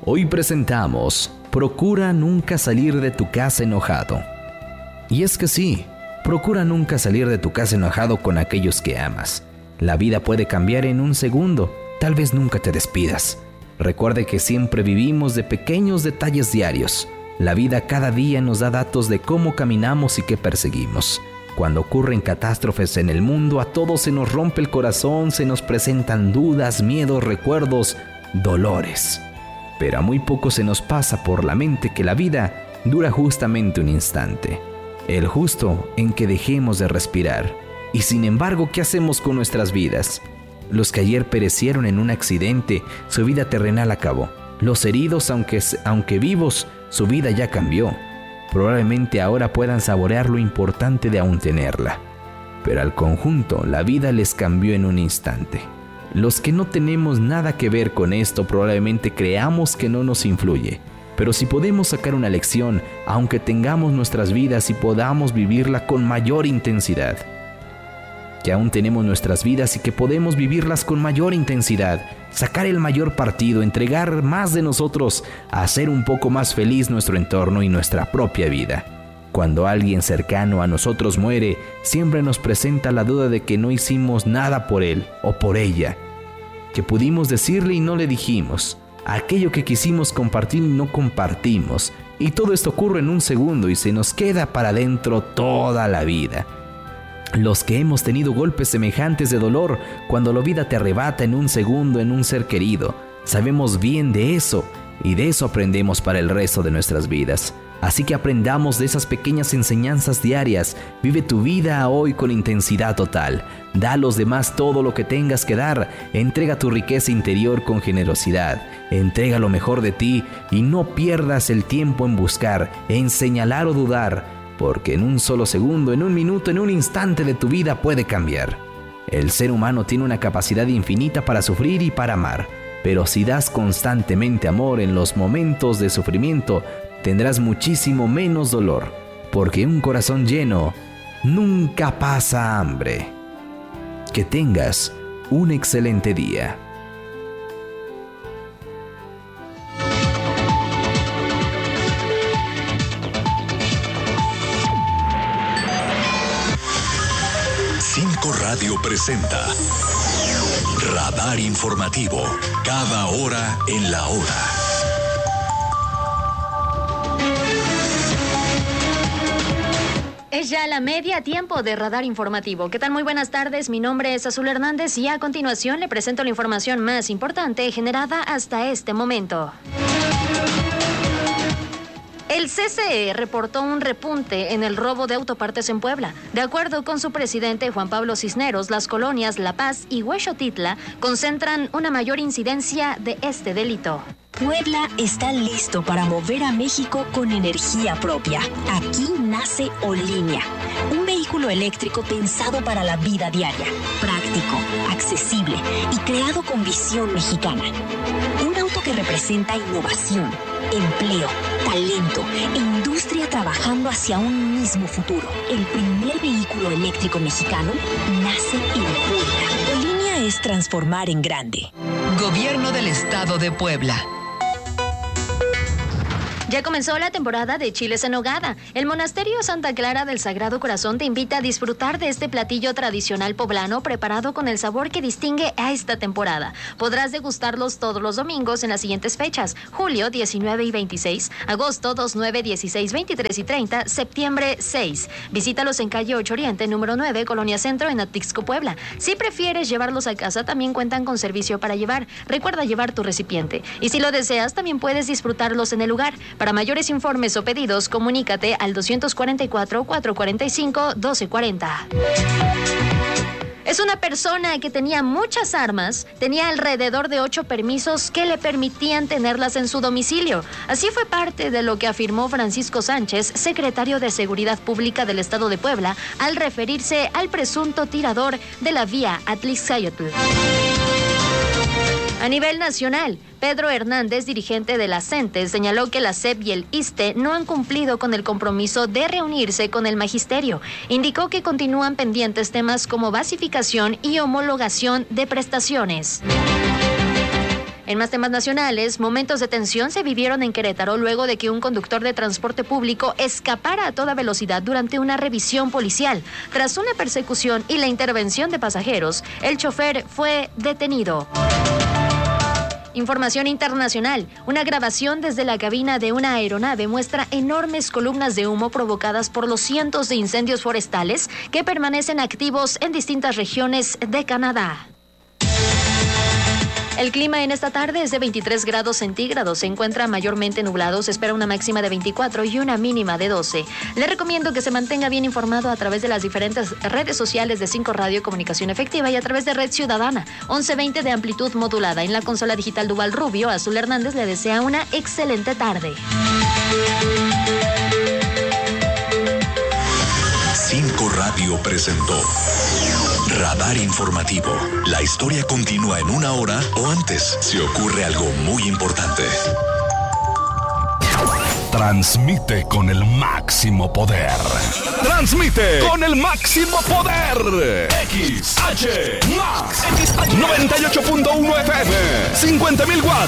Hoy presentamos Procura nunca salir de tu casa enojado. Y es que sí, procura nunca salir de tu casa enojado con aquellos que amas. La vida puede cambiar en un segundo, tal vez nunca te despidas. Recuerde que siempre vivimos de pequeños detalles diarios. La vida cada día nos da datos de cómo caminamos y qué perseguimos. Cuando ocurren catástrofes en el mundo, a todos se nos rompe el corazón, se nos presentan dudas, miedos, recuerdos, dolores. Pero a muy poco se nos pasa por la mente que la vida dura justamente un instante. El justo en que dejemos de respirar. Y sin embargo, ¿qué hacemos con nuestras vidas? Los que ayer perecieron en un accidente, su vida terrenal acabó. Los heridos, aunque vivos, su vida ya cambió. Probablemente ahora puedan saborear lo importante de aún tenerla. Pero al conjunto, la vida les cambió en un instante. Los que no tenemos nada que ver con esto probablemente creamos que no nos influye. Pero si podemos sacar una lección, aunque tengamos nuestras vidas y podamos vivirla con mayor intensidad. Que aún tenemos nuestras vidas y que podemos vivirlas con mayor intensidad, sacar el mayor partido, entregar más de nosotros, hacer un poco más feliz nuestro entorno y nuestra propia vida. Cuando alguien cercano a nosotros muere, siempre nos presenta la duda de que no hicimos nada por él o por ella, que pudimos decirle y no le dijimos, aquello que quisimos compartir y no compartimos, y todo esto ocurre en un segundo y se nos queda para adentro toda la vida. Los que hemos tenido golpes semejantes de dolor cuando la vida te arrebata en un segundo en un ser querido, sabemos bien de eso y de eso aprendemos para el resto de nuestras vidas. Así que aprendamos de esas pequeñas enseñanzas diarias. Vive tu vida hoy con intensidad total. Da a los demás todo lo que tengas que dar. Entrega tu riqueza interior con generosidad. Entrega lo mejor de ti y no pierdas el tiempo en buscar, en señalar o dudar. Porque en un solo segundo, en un minuto, en un instante de tu vida puede cambiar. El ser humano tiene una capacidad infinita para sufrir y para amar. Pero si das constantemente amor en los momentos de sufrimiento, tendrás muchísimo menos dolor. Porque un corazón lleno nunca pasa hambre. Que tengas un excelente día. Radio presenta Radar Informativo, cada hora en la hora. Es ya la media tiempo de Radar Informativo. ¿Qué tal? Muy buenas tardes, mi nombre es Azul Hernández y a continuación le presento la información más importante generada hasta este momento. El CCE reportó un repunte en el robo de autopartes en Puebla. De acuerdo con su presidente Juan Pablo Cisneros, las colonias La Paz y Huexotitla concentran una mayor incidencia de este delito. Puebla está listo para mover a México con energía propia. Aquí nace Olinia, un vehículo eléctrico pensado para la vida diaria, práctico, accesible y creado con visión mexicana. Un auto que representa innovación, empleo, talento e industria trabajando hacia un mismo futuro. El primer vehículo eléctrico mexicano nace en Puebla. Olinia es transformar en grande. Gobierno del Estado de Puebla. Ya comenzó la temporada de chiles en nogada. El Monasterio Santa Clara del Sagrado Corazón te invita a disfrutar de este platillo tradicional poblano preparado con el sabor que distingue a esta temporada. Podrás degustarlos todos los domingos en las siguientes fechas: julio 19 y 26, agosto 2, 9, 16, 23 y 30, septiembre 6. Visítalos en calle 8 Oriente, número 9, Colonia Centro, en Atixco, Puebla. Si prefieres llevarlos a casa, también cuentan con servicio para llevar. Recuerda llevar tu recipiente. Y si lo deseas, también puedes disfrutarlos en el lugar. Para mayores informes o pedidos, comunícate al 244-445-1240. Es una persona que tenía muchas armas, tenía alrededor de 8 permisos que le permitían tenerlas en su domicilio. Así fue parte de lo que afirmó Francisco Sánchez, secretario de Seguridad Pública del Estado de Puebla, al referirse al presunto tirador de la vía Atlixcayotl. A nivel nacional, Pedro Hernández, dirigente de la CENTE, señaló que la SEP y el ISSSTE no han cumplido con el compromiso de reunirse con el magisterio. Indicó que continúan pendientes temas como basificación y homologación de prestaciones. En más temas nacionales, momentos de tensión se vivieron en Querétaro luego de que un conductor de transporte público escapara a toda velocidad durante una revisión policial. Tras una persecución y la intervención de pasajeros, el chofer fue detenido. Información internacional. Una grabación desde la cabina de una aeronave muestra enormes columnas de humo provocadas por los cientos de incendios forestales que permanecen activos en distintas regiones de Canadá. El clima en esta tarde es de 23 grados centígrados. Se encuentra mayormente nublado. Se espera una máxima de 24 y una mínima de 12. Le recomiendo que se mantenga bien informado a través de las diferentes redes sociales de 5 Radio Comunicación Efectiva y a través de Red Ciudadana 1120 de amplitud modulada. En la consola digital Duval Rubio, Azul Hernández le desea una excelente tarde. 5 Radio presentó Radar Informativo. La historia continúa en una hora o antes si ocurre algo muy importante. Transmite con el máximo poder. Transmite con el máximo poder. XH Max 98.1 FM. 50,000 watts.